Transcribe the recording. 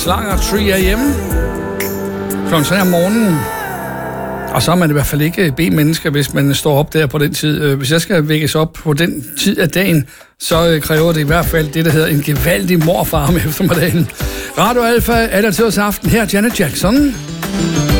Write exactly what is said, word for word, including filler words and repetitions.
Mads Langer, tre a.m. klokken tre om morgenen. Og så er man i hvert fald ikke B-menneske, hvis man står op der på den tid. Hvis jeg skal vækkes op på den tid af dagen, så kræver det i hvert fald det, der hedder en gevaldig morfar om eftermiddagen. Radio Alfa er der til os aften her, Janet Jackson.